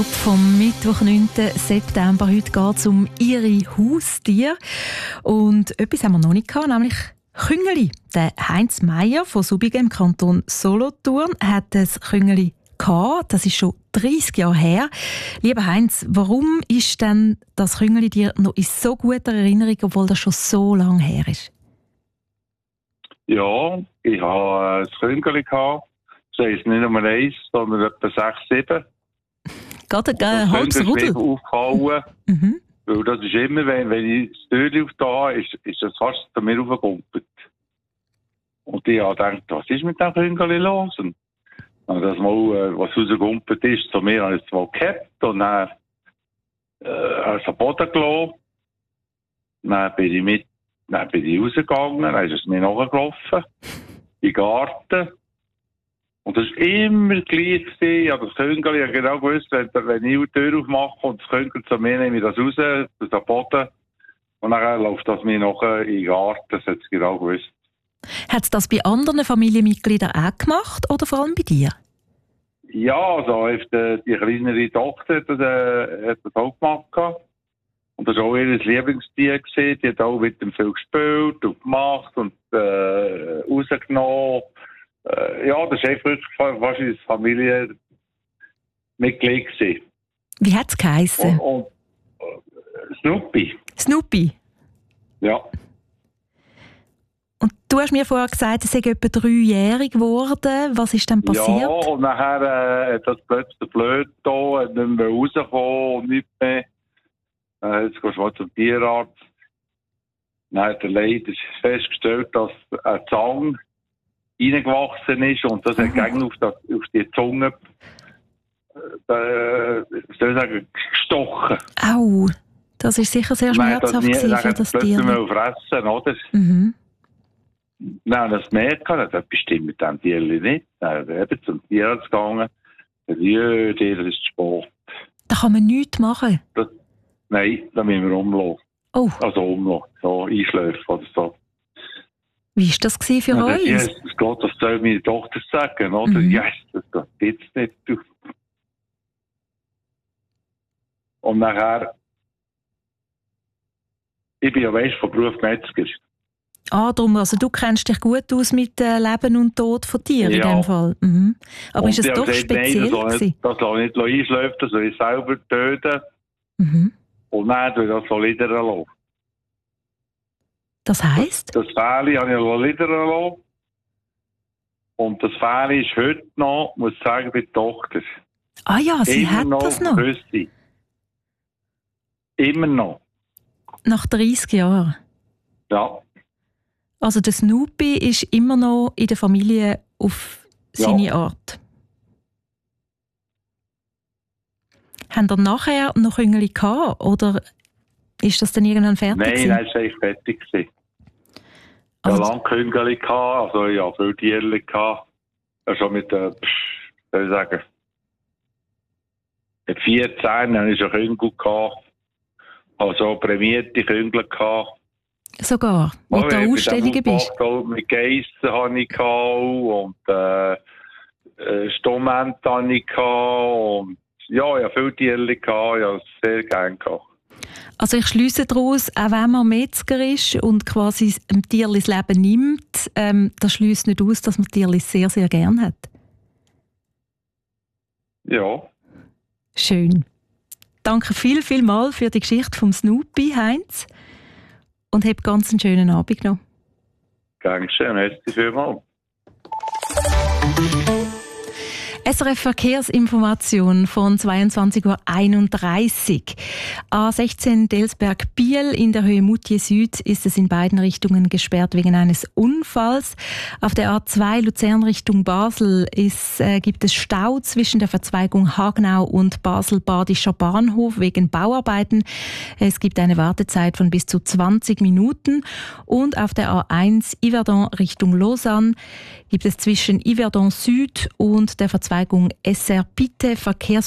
Vom Mittwoch, 9. September. Heute geht es um Ihre Haustiere. Und etwas haben wir noch nicht gehabt, nämlich Küngeli. Der Heinz Meier von Subigen im Kanton Solothurn hat ein Küngeli gehabt. Das ist schon 30 Jahre her. Lieber Heinz, warum ist denn das Küngeli dir noch in so guter Erinnerung, obwohl das schon so lange her ist? Ja, ich habe ein Küngeli gehabt. Das heisst nicht Nummer 1, sondern etwa 6, 7. Gerade ein halbes Rudel. Aufgehauen. Weil das ist immer, wenn ich das Türchen aufgehe, ist das fast zu mir aufgekumpelt. Und ich habe gedacht, was ist mit dem Küngeli los? Und das mal, was rausgekumpelt ist, zu mir habe ich es mal gehabt und dann auf den Boden gelassen. Dann bin ich rausgegangen, dann ist es mir nachgelaufen, in den Garten. Und das war immer gleich. Ich habe das Küngeli genau gewusst, wenn ich die Tür aufmache und das Küngeli zu mir, nehme ich das raus, das ist am Boden. Und dann läuft das mir nachher in den Garten, das hat es genau gewusst. Hat es das bei anderen Familienmitgliedern auch gemacht oder vor allem bei dir? Ja, also die kleinere Tochter hat das auch gemacht. Und das war auch ihr Lieblingstier gewesen. Die hat auch mit dem viel gespielt und gemacht und rausgenommen. Ja, das war einfach fast ein Familienmitglied gewesen. Wie hat es geheissen? Und Snoopy. Snoopy? Ja. Und du hast mir vorher gesagt, es sei etwa 3-jährig geworden. Was ist denn passiert? Ja, und nachher hat das plötzlich blöd da, hat nicht mehr rausgekommen und nicht mehr. Jetzt gehst du mal zum Tierarzt. Dann hat er leider festgestellt, dass ein Zahn reingewachsen ist und das hat gegen auf die Zunge gestochen. Au, das ist sicher sehr schmerzhaft für das Tier. Dann plötzlich fressen, oder? Nein, das merkt man, das stimmt mit dem Tier nicht. Dann eben zum Tierarzt gegangen. Das ist Sport. Da kann man nichts machen? Nein, da müssen wir umlassen. Oh. Also umlassen, so einschläfen oder so. Wie war das für euch? Yes, das geht, das soll meine Tochter sagen, oder? Yes, das geht jetzt nicht. Und nachher, ich bin ja von Beruf Metzger. Ah, darum, also du kennst dich gut aus mit Leben und Tod von Tieren in dem Fall. Aber ist es doch speziell gewesen? Das soll nicht einschläfen, das soll ich selber töten. Und dann soll ich das so liedern lassen. Das heisst? Das Fähli habe ich liedern lassen. Und das Fähli ist heute noch, muss ich sagen, bei der Tochter. Ah ja, sie immer hat noch das noch? Wüsste. Immer noch. Nach 30 Jahren? Ja. Also der Snoopy ist immer noch in der Familie auf seine Art. Haben ihr nachher noch Küngeli gehabt, oder ist das dann irgendwann fertig? Nein, das war eigentlich fertig. Ich hatte lange Küngeli, also ich hatte viele Tiere. Also mit, soll ich sagen, mit 14 hatte ich einen Küngel. Also prämierte Küngel. Sogar? Mit der Ausstellungen bist? Mit Geissen hatte ich und Stummente hatte ich und ja, ich hatte viele Tiere, ich habe es sehr gerne gehabt. Also ich schliesse daraus, auch wenn man Metzger ist und quasi einem Tier das Leben nimmt, das schliesst nicht aus, dass man Tiere sehr, sehr gerne hat. Ja. Schön. Danke viel mal für die Geschichte vom Snoopy, Heinz. Und hab ganz einen schönen Abend noch. Gern geschehen, merci vielmals. SRF Verkehrsinformation von 22:31 Uhr. A16 Delsberg-Biel in der Höhe Moutier Süd ist es in beiden Richtungen gesperrt wegen eines Unfalls. Auf der A2 Luzern Richtung Basel gibt es Stau zwischen der Verzweigung Hagenau und Basel-Badischer Bahnhof wegen Bauarbeiten. Es gibt eine Wartezeit von bis zu 20 Minuten. Und auf der A1 Yverdon Richtung Lausanne gibt es zwischen Yverdon Süd und der Verzweigung SR-Pitte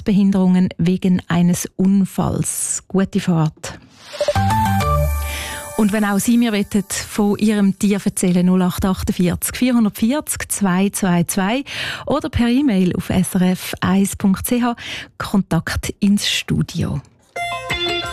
Verkehrsbehinderungen wegen eines Unfalls. Gute Fahrt. Und wenn auch Sie mir von Ihrem Tier erzählen, 0848 440 222 oder per E-Mail auf srf1.ch, Kontakt ins Studio.